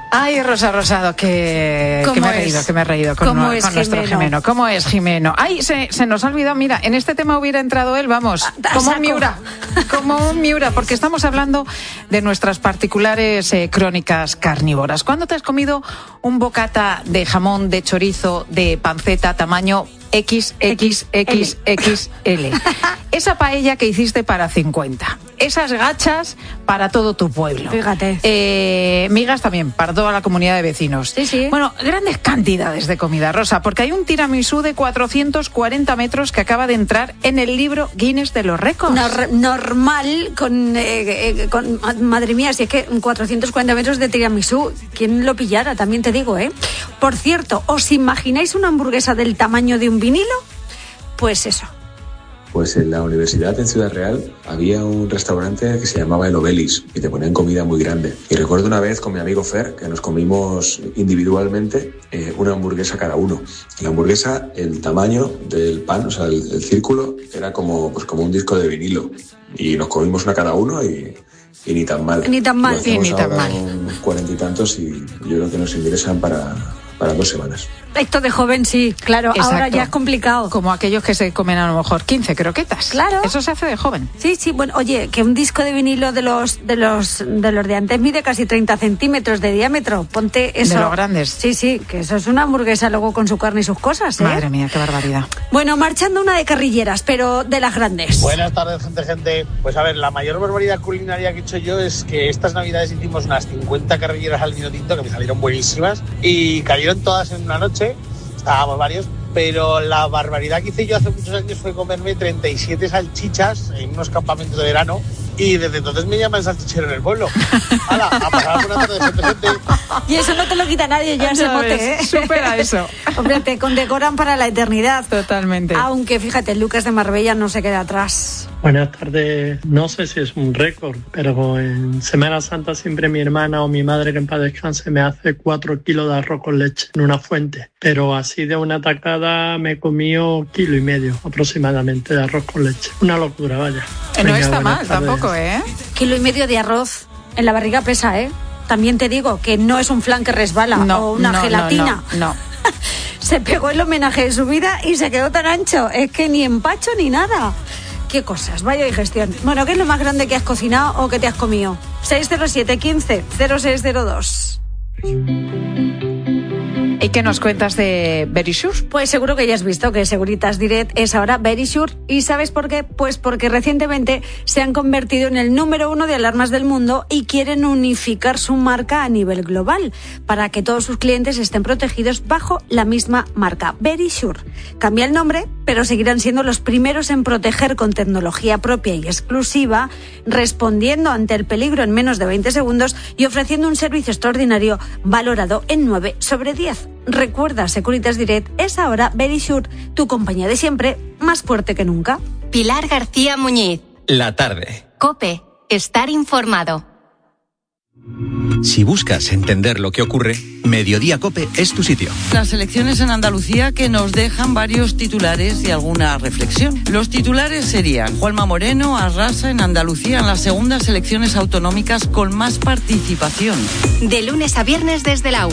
Ay, Rosa Rosado, que me he reído con nuestro Jimeno. ¿Cómo es Jimeno? Ay, se nos ha olvidado, mira, en este tema hubiera entrado él, vamos, como un Miura, porque estamos hablando de nuestras particulares crónicas carnívoras. ¿Cuándo te has comido un bocata de jamón, de chorizo, de panceta, tamaño XXXXL? Esa paella que hiciste para 50. Esas gachas para todo tu pueblo. Fíjate. Migas también, para toda la comunidad de vecinos. Sí. Bueno, grandes cantidades de comida, Rosa, porque hay un tiramisú de 440 metros que acaba de entrar en el libro Guinness de los récords. Normal, madre mía, si es que 440 metros de tiramisú, ¿quién lo pillara? También te digo, ¿eh? Por cierto, ¿os imagináis una hamburguesa del tamaño de un vinilo? Pues eso. Pues en la universidad en Ciudad Real había un restaurante que se llamaba El Obelis y te ponían comida muy grande. Y recuerdo una vez con mi amigo Fer que nos comimos individualmente una hamburguesa cada uno. Y la hamburguesa, el tamaño del pan, o sea, el círculo, era como un disco de vinilo. Y nos comimos una cada uno y ni tan mal. Ni tan mal. Sí, ni tan mal. 40 y tantos y yo creo que nos ingresan para 2 semanas. Esto de joven sí, claro. Exacto. Ahora ya es complicado. Como aquellos que se comen a lo mejor 15 croquetas. Claro. Eso se hace de joven. Sí, bueno, oye, que un disco de vinilo de los de antes mide casi 30 centímetros de diámetro. Ponte eso. De los grandes. Sí, que eso es una hamburguesa luego con su carne y sus cosas, ¿eh? Madre mía, qué barbaridad. Bueno, marchando una de carrilleras, pero de las grandes. Buenas tardes, gente. Pues a ver, la mayor barbaridad culinaria que he hecho yo es que estas navidades hicimos unas 50 carrilleras al vino tinto que me salieron buenísimas y cayeron todas en una noche. Estábamos varios, pero la barbaridad que hice yo hace muchos años fue comerme 37 salchichas en unos campamentos de verano y desde entonces me llaman salchichero en el pueblo. ¡Hala! A pasar por una tarde de gente. Y eso no te lo quita nadie, ya se mote, ¿eh? Supera eso. Hombre, te condecoran para la eternidad. Totalmente. Aunque, fíjate, Lucas de Marbella no se queda atrás. Buenas tardes. No sé si es un récord, pero en Semana Santa siempre mi hermana o mi madre, que en paz descanse, me hace 4 kilos de arroz con leche en una fuente. Pero así de una tacada me comió 1,5 kilos aproximadamente de arroz con leche. Una locura, vaya. No está mal tampoco, ¿eh? 1,5 kilos de arroz en la barriga pesa, ¿eh? También te digo que no es un flan que resbala o una gelatina. No. Se pegó el homenaje de su vida y se quedó tan ancho. Es que ni empacho ni nada. Qué cosas, vaya digestión. Bueno, ¿qué es lo más grande que has cocinado o que te has comido? 607 15 0602. ¿Y qué nos cuentas de Verisure? Pues seguro que ya has visto que Securitas Direct es ahora Verisure. ¿Y sabes por qué? Pues porque recientemente se han convertido en el número 1 de alarmas del mundo y quieren unificar su marca a nivel global para que todos sus clientes estén protegidos bajo la misma marca, Verisure. Cambia el nombre, pero seguirán siendo los primeros en proteger con tecnología propia y exclusiva, respondiendo ante el peligro en menos de 20 segundos y ofreciendo un servicio extraordinario valorado en 9 sobre 10. Recuerda, Securitas Direct es ahora Verisure, tu compañía de siempre, más fuerte que nunca. Pilar García Muñiz. La tarde. COPE. Estar informado. Si buscas entender lo que ocurre, Mediodía COPE es tu sitio. Las elecciones en Andalucía que nos dejan varios titulares y alguna reflexión. Los titulares serían: Juanma Moreno arrasa en Andalucía en las segundas elecciones autonómicas con más participación. De lunes a viernes desde la